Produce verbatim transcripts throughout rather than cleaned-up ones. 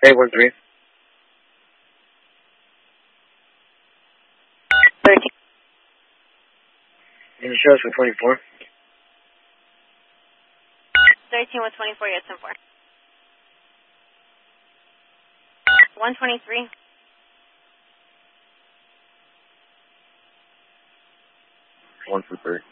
eight one three. thirteen. And it shows for twenty-four. thirteen with twenty-four, yeah, ten four. one twenty-three. one two three.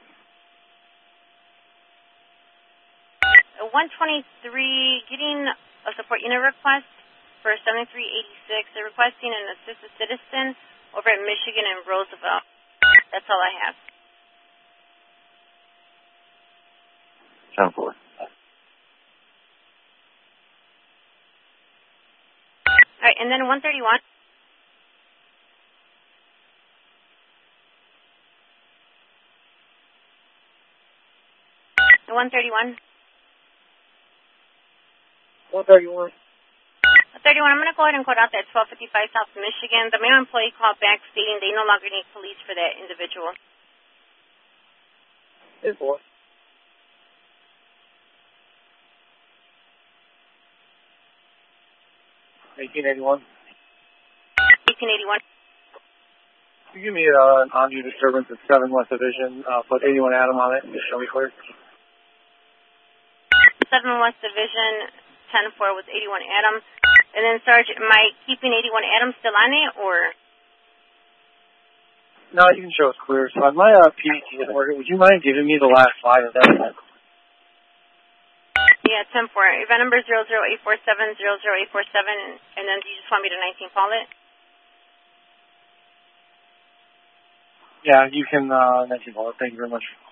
one twenty-three, getting a support unit request for seventy-three eighty-six. They're requesting an assisted citizen over at Michigan and Roosevelt. That's all I have. ten four. All right, and then one thirty-one. one thirty-one. one thirty-one. thirty-one, I'm going to go ahead and quote out that twelve fifty-five South Michigan. The male employee called back stating they no longer need police for that individual. ten four. eighteen eighty-one. eighteen eighty-one. You give me uh, an on-view disturbance at seven West Division. Uh, put eighty-one Adam on it. Just show me clear. seven West Division, ten four with eighty-one Adam. And then, Sergeant, am I keeping eighty-one Adam still on it, or? No, you can show us clear. So on my uh, P D T isn't working. Would you mind giving me the last five of that? Yeah, ten four. Event number zero zero eight four seven zero zero eight four seven, and then do you just want me to nineteen call it? Yeah, you can uh, nineteen call it. Thank you very much.